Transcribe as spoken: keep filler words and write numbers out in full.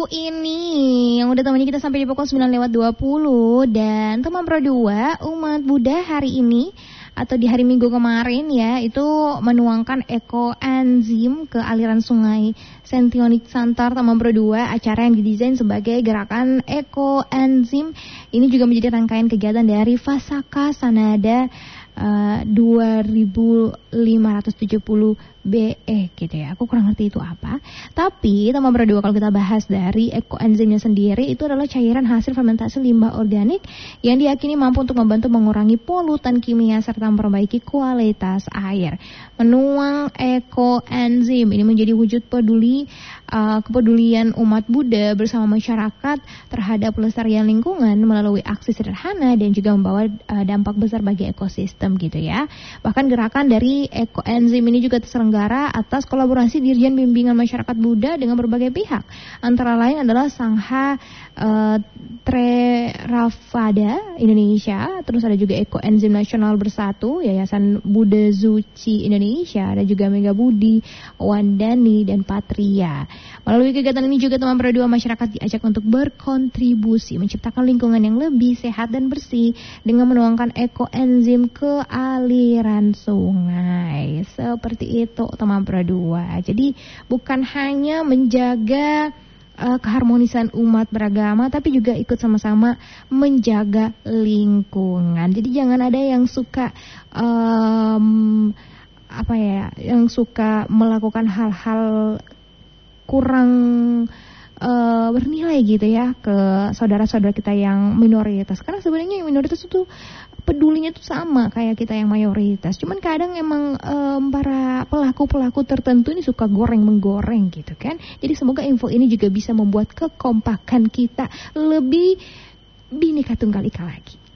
ini yang udah temannya kita sampai di pukul sembilan lewat dua puluh. Dan teman Pro dua, umat Buddha hari ini atau di hari Minggu kemarin ya, itu menuangkan ekoenzim ke aliran sungai Sentionik Santar teman Pro dua, acara yang didesain sebagai gerakan ekoenzim. Ini juga menjadi rangkaian kegiatan dari Vasaka Sanada uh, dua ribu lima ratus tujuh puluh B E gitu ya. Aku kurang ngerti itu apa. Tapi teman Pro dua, kalau kita bahas dari ekoenzimnya sendiri, itu adalah cairan hasil fermentasi limbah organik yang diyakini mampu untuk membantu mengurangi polutan kimia serta memperbaiki kualitas air. Menuang ekoenzim ini menjadi wujud peduli uh, kepedulian umat Buddha bersama masyarakat terhadap pelestarian lingkungan melalui aksi sederhana dan juga membawa uh, dampak besar bagi ekosistem gitu ya. Bahkan gerakan dari ekoenzim ini juga terselenggara atas kolaborasi Dirjen Bimbingan Masyarakat Buddha dengan berbagai pihak. Antara lain adalah Sangha uh, Theravada Indonesia, terus ada juga Ekoenzim Nasional Bersatu, Yayasan Buddha Zuci Indonesia, ada juga Mega Budi, Wandani, dan Patria. Melalui kegiatan ini juga teman Pro dua, masyarakat diajak untuk berkontribusi menciptakan lingkungan yang lebih sehat dan bersih dengan menuangkan ekoenzim ke aliran sungai. Seperti itu teman Pro dua. Jadi bukan hanya menjaga uh, keharmonisan umat beragama, tapi juga ikut sama-sama menjaga lingkungan. Jadi jangan ada yang suka um, apa ya, yang suka melakukan hal-hal kurang Uh, bernilai gitu ya ke saudara-saudara kita yang minoritas. Karena sebenarnya yang minoritas itu pedulinya tuh sama kayak kita yang mayoritas. Cuman kadang emang um, para pelaku-pelaku tertentu ini suka goreng-menggoreng gitu kan. Jadi semoga info ini juga bisa membuat kekompakan kita lebih Bhinneka Tunggal Ika lagi.